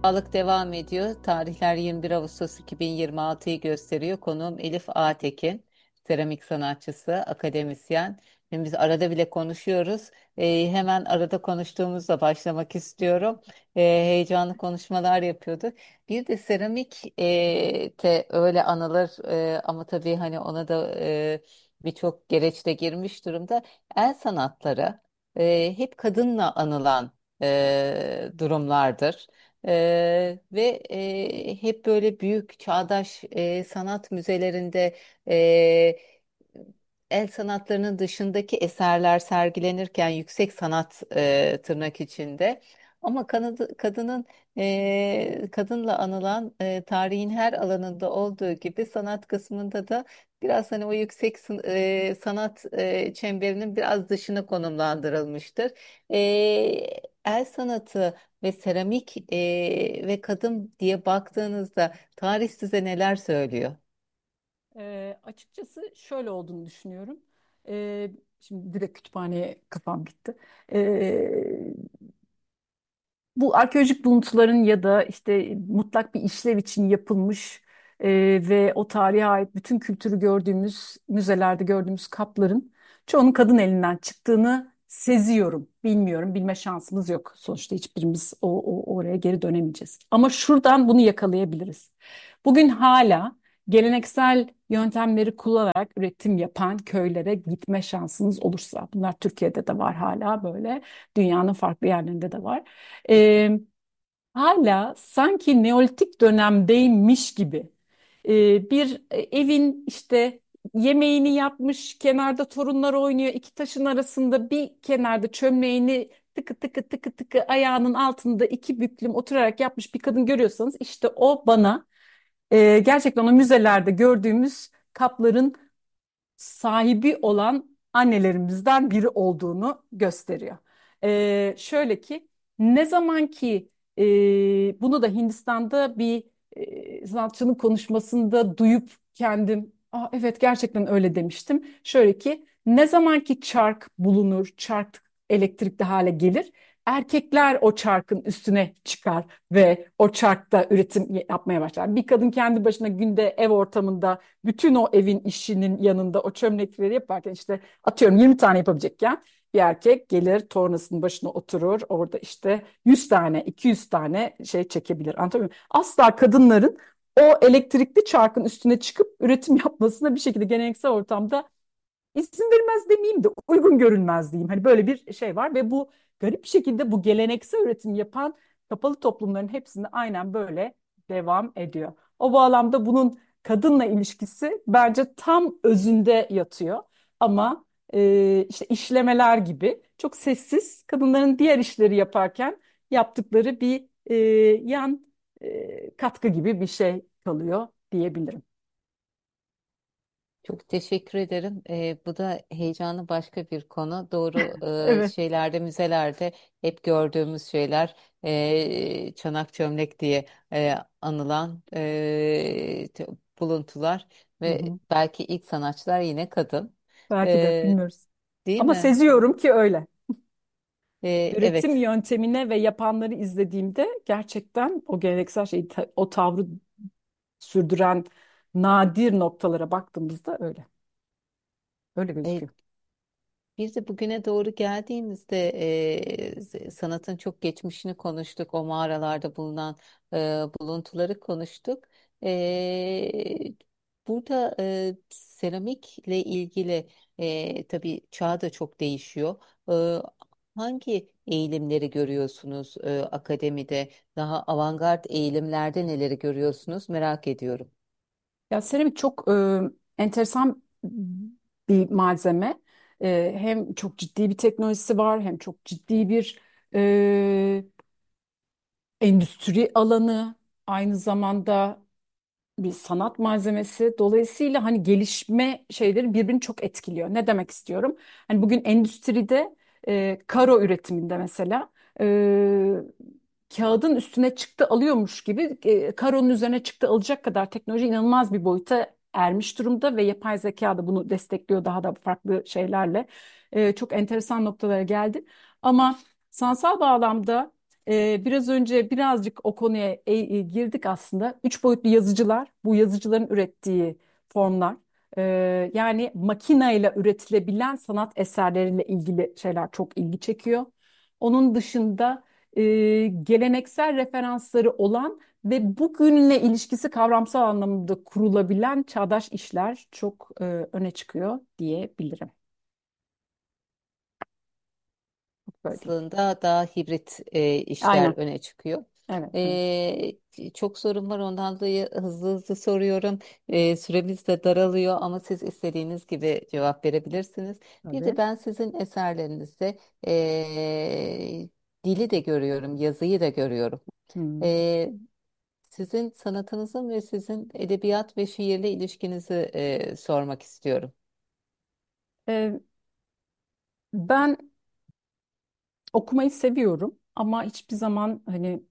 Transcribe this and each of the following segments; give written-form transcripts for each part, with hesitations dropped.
Sağlık devam ediyor. Tarihler 21 Ağustos 2026'yı gösteriyor. Konuğum Elif Ağtekin, seramik sanatçısı, akademisyen. Şimdi biz arada bile konuşuyoruz. Hemen arada konuştuğumuzla başlamak istiyorum. Heyecanlı konuşmalar yapıyorduk. Bir de seramik te öyle anılır ama tabii hani ona da birçok gereçte girmiş durumda. El sanatları hep kadınla anılan durumlardır. Hep böyle büyük çağdaş sanat müzelerinde e, el sanatlarının dışındaki eserler sergilenirken yüksek sanat tırnak içinde ama kadınla anılan tarihin her alanında olduğu gibi sanat kısmında da biraz hani o yüksek sanat çemberinin biraz dışına konumlandırılmıştır. El sanatı ve seramik ve kadın diye baktığınızda tarih size neler söylüyor? Açıkçası şöyle olduğunu düşünüyorum. Şimdi direkt kütüphaneye kafam gitti. Ee, Bu arkeolojik buluntuların ya da işte mutlak bir işlev için yapılmış ve o tarihe ait bütün kültürü gördüğümüz müzelerde gördüğümüz kapların çoğunun kadın elinden çıktığını seziyorum. Bilmiyorum, bilme şansımız yok. Sonuçta hiçbirimiz oraya geri dönemeyeceğiz. Ama şuradan bunu yakalayabiliriz. Bugün hala geleneksel yöntemleri kullanarak üretim yapan köylere gitme şansınız olursa, bunlar Türkiye'de de var hala böyle, dünyanın farklı yerlerinde de var. Ee, Hala sanki Neolitik dönemdeymiş gibi bir evin işte yemeğini yapmış, kenarda torunlar oynuyor, iki taşın arasında bir kenarda çömleğini tıkı tıkı tıkı tıkı ayağının altında iki büklüm oturarak yapmış bir kadın görüyorsanız, işte o bana gerçekten o müzelerde gördüğümüz kapların sahibi olan annelerimizden biri olduğunu gösteriyor. Şöyle ki, ne zaman ki bunu da Hindistan'da bir sanatçının konuşmasında duyup kendim, evet gerçekten öyle demiştim. Şöyle ki, ne zaman ki çark bulunur, çark elektrikli hale gelir, erkekler o çarkın üstüne çıkar ve o çarkta üretim yapmaya başlar. Bir kadın kendi başına günde ev ortamında bütün o evin işinin yanında o çömlekleri yaparken, işte atıyorum 20 tane yapabilecekken, bir erkek gelir tornasının başına oturur, orada işte 100 tane 200 tane şey çekebilir, anlatabiliyor muyum? Asla kadınların o elektrikli çarkın üstüne çıkıp üretim yapmasına bir şekilde geleneksel ortamda izin verilmez demeyeyim de uygun görülmez diyeyim. Hani böyle bir şey var ve bu garip bir şekilde bu geleneksel üretim yapan kapalı toplumların hepsinde aynen böyle devam ediyor. O bağlamda bunun kadınla ilişkisi bence tam özünde yatıyor. Ama işte işlemeler gibi çok sessiz, kadınların diğer işleri yaparken yaptıkları bir yan katkı gibi bir şey kalıyor diyebilirim. Çok teşekkür ederim. Bu da heyecanlı başka bir konu. Doğru Evet. şeylerde, müzelerde hep gördüğümüz şeyler çanak çömlek diye anılan buluntular Hı ve hı. belki ilk sanatçılar yine kadın. Belki de E, bilmiyoruz. Değil Ama mi? seziyorum ki öyle. Üretim Evet. yöntemine ve yapanları izlediğimde gerçekten o geleneksel şeyi, o tavrı sürdüren nadir noktalara baktığımızda öyle. Öyle E, gözüküyor. Bir de bugüne doğru geldiğimizde sanatın çok geçmişini konuştuk. O mağaralarda bulunan buluntuları konuştuk. E, Burada seramikle ilgili tabii çağ da çok değişiyor. E, Hangi eğilimleri görüyorsunuz akademide? Daha avantgard eğilimlerde neleri görüyorsunuz? Merak ediyorum. Ya seramik çok enteresan bir malzeme. Hem çok ciddi bir teknolojisi var, hem çok ciddi bir e, endüstri alanı, aynı zamanda bir sanat malzemesi. Dolayısıyla hani gelişme şeyleri birbirini çok etkiliyor. Ne demek istiyorum? Hani bugün endüstride karo üretiminde mesela kağıdın üstüne çıktı alıyormuş gibi karonun üzerine çıktı alacak kadar teknoloji inanılmaz bir boyuta ermiş durumda ve yapay zeka da bunu destekliyor daha da farklı şeylerle. Çok enteresan noktalara geldi. Ama sanatsal bağlamda Biraz önce birazcık o konuya girdik aslında. Üç boyutlu yazıcılar, bu yazıcıların ürettiği formlar, yani makineyle üretilebilen sanat eserleriyle ilgili şeyler çok ilgi çekiyor. Onun dışında geleneksel referansları olan ve bugünle ilişkisi kavramsal anlamda kurulabilen çağdaş işler çok öne çıkıyor diyebilirim. Böyle diyeyim. Aslında daha hibrit işler Aynen. öne çıkıyor. Evet, evet. Çok sorun var, ondan dolayı hızlı hızlı soruyorum. Süremiz de daralıyor ama siz istediğiniz gibi cevap verebilirsiniz. Bir de Tabii. ben sizin eserlerinizde dili de görüyorum, yazıyı da görüyorum. Hmm. Ee, Sizin sanatınızın ve sizin edebiyat ve şiirle ilişkinizi sormak istiyorum. Ee, Ben okumayı seviyorum ama hiçbir zaman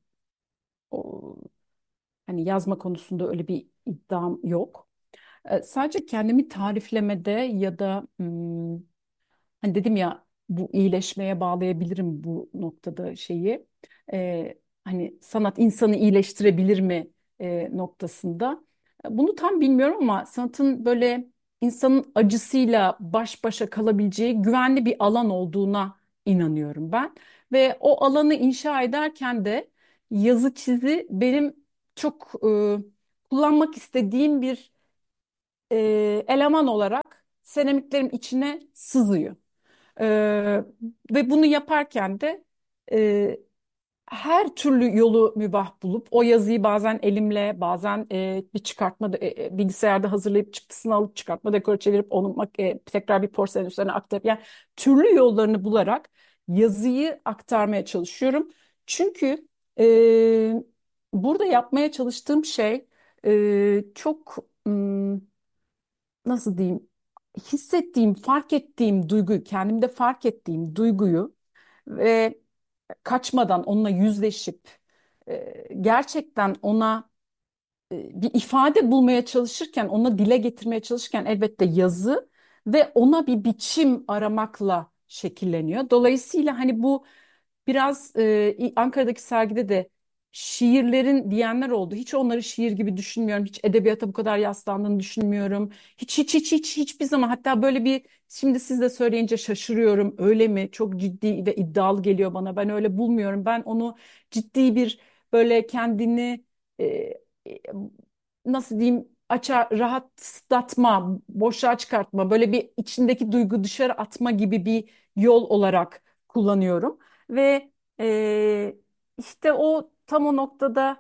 o, hani yazma konusunda öyle bir iddiam yok. Sadece kendimi tariflemede ya da hani dedim ya, bu iyileşmeye bağlayabilirim bu noktada şeyi. Hani sanat insanı iyileştirebilir mi noktasında. Bunu tam bilmiyorum ama sanatın böyle insanın acısıyla baş başa kalabileceği güvenli bir alan olduğuna inanıyorum ben. Ve o alanı inşa ederken de yazı çizi benim çok kullanmak istediğim bir eleman olarak seramiklerim içine sızıyor. Ee, Ve bunu yaparken de e, her türlü yolu mübah bulup o yazıyı bazen elimle, bazen bir çıkartma bilgisayarda hazırlayıp çıktısını alıp çıkartma dekoru çevirip onu tekrar bir porselen üzerine aktarıp, yani türlü yollarını bularak yazıyı aktarmaya çalışıyorum. Çünkü burada yapmaya çalıştığım şey çok nasıl diyeyim, hissettiğim, fark ettiğim duyguyu, kendimde fark ettiğim duyguyu ve kaçmadan onunla yüzleşip gerçekten ona bir ifade bulmaya çalışırken, ona dile getirmeye çalışırken elbette yazı ve ona bir biçim aramakla şekilleniyor. Dolayısıyla hani bu biraz Ankara'daki sergide de şiirlerin diyenler oldu. Hiç onları şiir gibi düşünmüyorum. Hiç edebiyata bu kadar yaslandığını düşünmüyorum. Hiçbir zaman, hatta böyle bir, şimdi siz de söyleyince şaşırıyorum. Öyle mi? Çok ciddi ve iddialı geliyor bana. Ben öyle bulmuyorum. Ben onu ciddi bir, böyle kendini e, e, nasıl diyeyim, rahatlatma, boşluğa çıkartma, böyle bir içindeki duygu dışarı atma gibi bir yol olarak kullanıyorum. Ve işte o tam o noktada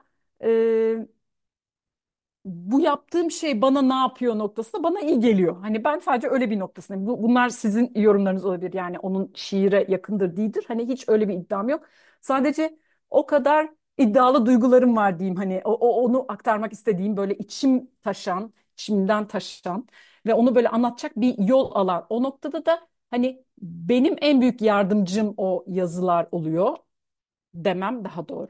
bu yaptığım şey bana ne yapıyor noktasında bana iyi geliyor. Hani ben sadece öyle bir noktasındayım. Bunlar sizin yorumlarınız olabilir. Yani onun şiire yakındır değildir. Hani hiç öyle bir iddiam yok. Sadece o kadar iddialı duygularım var diyeyim. Hani onu aktarmak istediğim, böyle içim taşan, içimden taşan ve onu böyle anlatacak bir yol alan. O noktada da hani benim en büyük yardımcım o yazılar oluyor demem daha doğru.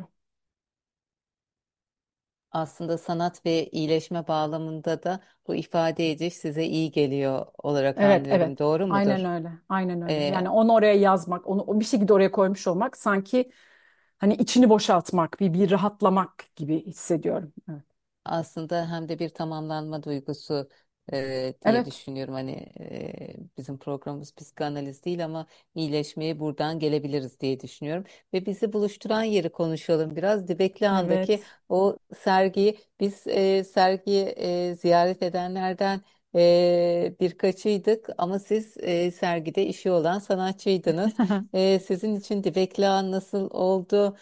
Aslında sanat ve iyileşme bağlamında da bu ifade ediş size iyi geliyor olarak Evet, evet. anlıyorum. Doğru Aynen mudur? öyle. Aynen öyle. Ee, Yani onu oraya yazmak, onu bir şekilde oraya koymuş olmak sanki hani içini boşaltmak, bir rahatlamak gibi hissediyorum. Evet. Aslında hem de bir tamamlanma duygusu diye Evet. düşünüyorum. Hani bizim programımız psikanaliz değil ama iyileşmeye buradan gelebiliriz diye düşünüyorum. Ve bizi buluşturan yeri konuşalım biraz. Dibeklihan'daki Evet. o sergiyi, biz sergiyi ziyaret edenlerden birkaçıydık ama siz sergide işi olan sanatçıydınız. Sizin için Dibeklihan nasıl oldu?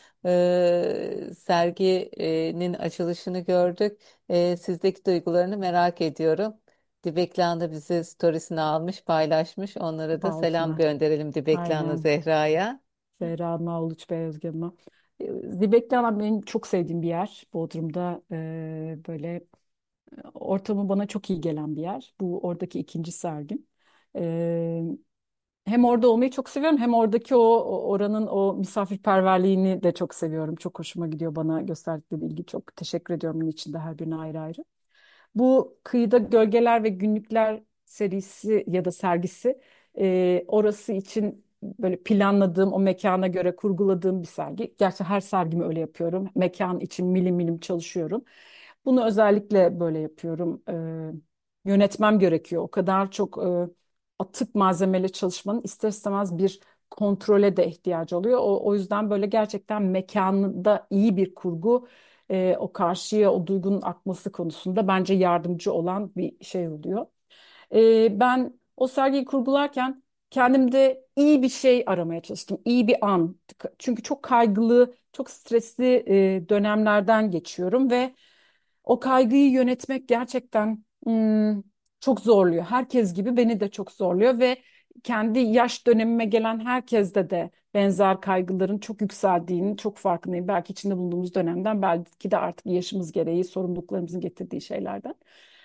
Serginin açılışını gördük. Sizdeki duygularını merak ediyorum. Dibeklihan da bizi storiesine almış, paylaşmış. Onlara da Sağ selam olsunlar. gönderelim Dibeklihan'a, Aynen. Zehra'ya. Zehra Nağlıç Beyazgın'la. Zibekli Alan benim çok sevdiğim bir yer. Bodrum'da böyle ortamı bana çok iyi gelen bir yer. Bu oradaki ikinci sergim. E, Hem orada olmayı çok seviyorum, hem oradaki oranın o misafirperverliğini de çok seviyorum. Çok hoşuma gidiyor, bana gösterdikleri ilgi. Çok teşekkür ediyorum bunun için de her birine ayrı ayrı. Bu Kıyıda Gölgeler ve Günlükler serisi ya da sergisi orası için böyle planladığım, o mekana göre kurguladığım bir sergi. Gerçi her sergimi öyle yapıyorum. Mekan için milim milim çalışıyorum. Bunu özellikle böyle yapıyorum. Yönetmem gerekiyor. O kadar çok atık malzemeyle çalışmanın ister istemez bir kontrole de ihtiyacı oluyor. O yüzden böyle gerçekten mekanında iyi bir kurgu, o karşıya o duygunun akması konusunda bence yardımcı olan bir şey oluyor. Ben o sergiyi kurgularken kendimde iyi bir şey aramaya çalıştım. İyi bir an. Çünkü çok kaygılı, çok stresli dönemlerden geçiyorum ve o kaygıyı yönetmek gerçekten çok zorluyor. Herkes gibi beni de çok zorluyor ve kendi yaş dönemime gelen herkeste de benzer kaygıların çok yükseldiğini çok farkındayım. Belki içinde bulunduğumuz dönemden, belki de artık yaşımız gereği sorumluluklarımızın getirdiği şeylerden.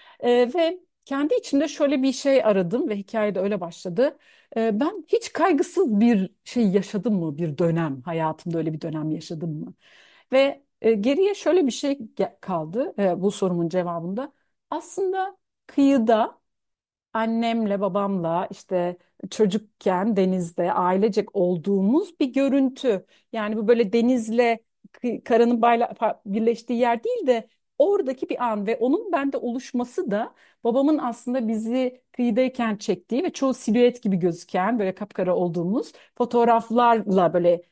Ve kendi içimde şöyle bir şey aradım ve hikaye de öyle başladı. Ben hiç kaygısız bir şey yaşadım mı? Bir dönem, hayatımda öyle bir dönem yaşadım mı? Ve geriye şöyle bir şey kaldı bu sorumun cevabında. Aslında kıyıda annemle babamla işte çocukken denizde ailecek olduğumuz bir görüntü. Yani bu böyle denizle karanın birleştiği yer değil de oradaki bir an ve onun bende oluşması da babamın aslında bizi kıyıdayken çektiği ve çoğu silüet gibi gözüken böyle kapkara olduğumuz fotoğraflarla böyle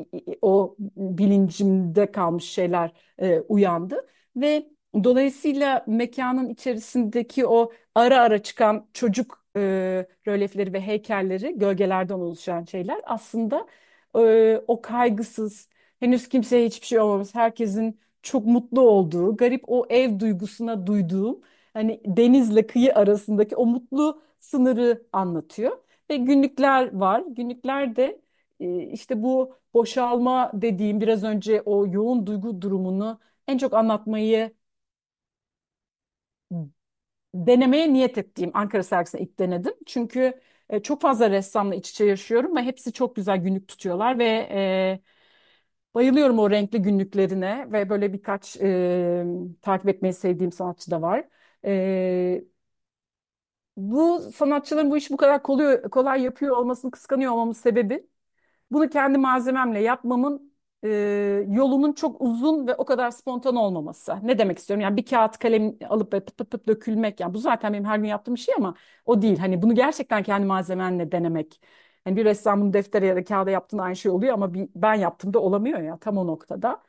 o bilincimde kalmış şeyler uyandı ve dolayısıyla mekanın içerisindeki o ara ara çıkan çocuk rölyefleri ve heykelleri, gölgelerden oluşan şeyler aslında o kaygısız, henüz kimseye hiçbir şey olmamış, herkesin çok mutlu olduğu, garip o ev duygusuna duyduğum, hani denizle kıyı arasındaki o mutlu sınırı anlatıyor. Ve günlükler var. Günlüklerde işte bu boşalma dediğim biraz önce o yoğun duygu durumunu en çok anlatmayı denemeye niyet ettiğim Ankara sergisinde ilk denedim. Çünkü çok fazla ressamla iç içe yaşıyorum ve hepsi çok güzel günlük tutuyorlar ve bayılıyorum o renkli günlüklerine ve böyle birkaç takip etmeyi sevdiğim sanatçı da var. E, Bu sanatçıların bu işi bu kadar kolay yapıyor olmasını kıskanıyor olmamın sebebi, bunu kendi malzememle yapmamın yolunun çok uzun ve o kadar spontan olmaması. Ne demek istiyorum? Yani bir kağıt kalem alıp böyle pıt pıt pıt dökülmek. Yani bu zaten benim her gün yaptığım şey ama o değil. Hani bunu gerçekten kendi malzemenle denemek. Yani bir ressam bunu deftere ya da kağıda yaptığında aynı şey oluyor ama ben yaptığımda olamıyor ya, tam o noktada.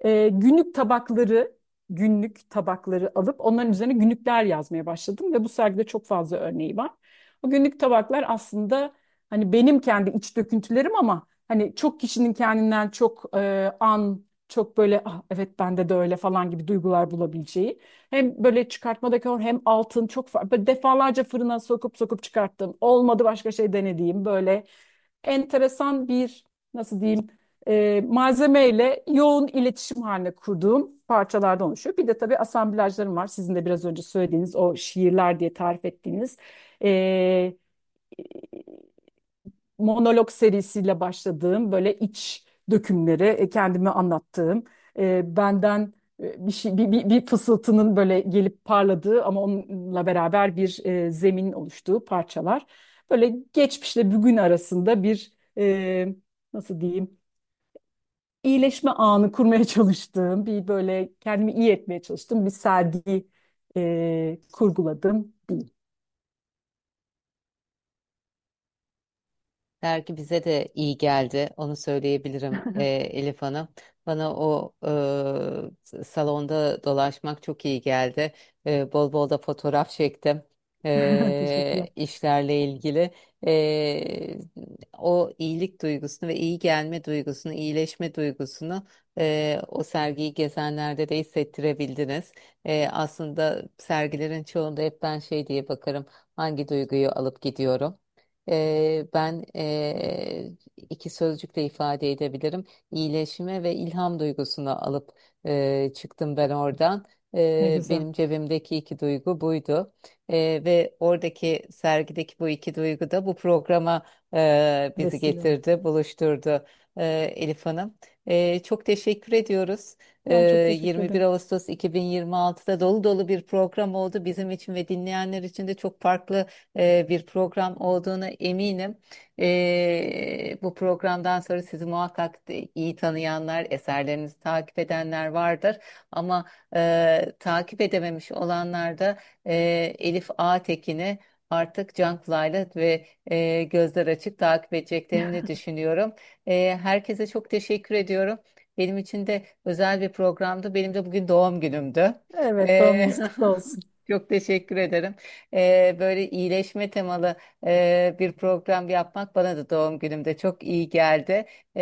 Günlük tabakları alıp onların üzerine günlükler yazmaya başladım ve bu sergide çok fazla örneği var. O günlük tabaklar aslında hani benim kendi iç döküntülerim ama hani çok kişinin kendinden çok çok böyle ah evet bende de öyle falan gibi duygular bulabileceği. Hem böyle çıkartmadaki hem altın çok böyle defalarca fırına sokup çıkarttım. Olmadı, başka şey denediğim böyle enteresan bir, nasıl diyeyim, malzemeyle yoğun iletişim haline kurduğum parçalardan oluşuyor. Bir de tabii asamblajlarım var. Sizin de biraz önce söylediğiniz o şiirler diye tarif ettiğiniz e, monolog serisiyle başladığım böyle iç dökümleri kendime anlattığım benden bir şey bir fısıltının böyle gelip parladığı ama onunla beraber bir zemin oluştuğu parçalar. Böyle geçmişle bugün arasında bir nasıl diyeyim, iyileşme anı kurmaya çalıştığım, bir böyle kendimi iyi etmeye çalıştığım bir sergi kurguladım. Dergi bize de iyi geldi, onu söyleyebilirim Elif Hanım. Bana o salonda dolaşmak çok iyi geldi. Bol bol da fotoğraf çektim Teşekkürler. işlerle ilgili. E, O iyilik duygusunu ve iyi gelme duygusunu, iyileşme duygusunu o sergiyi gezenlerde de hissettirebildiniz. Aslında sergilerin çoğunda hep ben şey diye bakarım, hangi duyguyu alıp gidiyorum. Ben iki sözcükle ifade edebilirim. İyileşme ve ilham duygusunu alıp çıktım ben oradan. Ne güzel. Benim cebimdeki iki duygu buydu. Ve oradaki sergideki bu iki duygu da bu programa bizi Vesile oldu. getirdi, buluşturdu. Elif Hanım. Çok teşekkür ediyoruz. Ee, Ben çok teşekkür 21 ederim. Ağustos 2026'da dolu dolu bir program oldu. Bizim için ve dinleyenler için de çok farklı bir program olduğuna eminim. Bu programdan sonra sizi muhakkak iyi tanıyanlar, eserlerinizi takip edenler vardır. Ama takip edememiş olanlar da e, Elif Ağatekin'i artık can kulağıyla ve gözler açık takip edeceklerini düşünüyorum. Herkese çok teşekkür ediyorum. Benim için de özel bir programdı. Benim de bugün doğum günümdü. Evet, E, doğumunuz kutlu olsun. Çok teşekkür ederim. Böyle iyileşme temalı bir program yapmak bana da doğum günümde çok iyi geldi.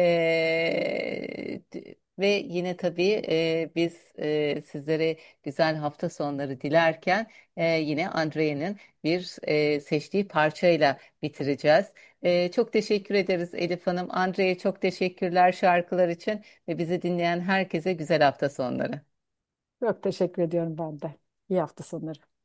Ve yine tabii biz sizlere güzel hafta sonları dilerken yine Andrea'nın bir seçtiği parçayla bitireceğiz. Çok teşekkür ederiz Elif Hanım. Andrea'ya çok teşekkürler şarkılar için ve bizi dinleyen herkese güzel hafta sonları. Çok teşekkür ediyorum ben de. İyi hafta sonları.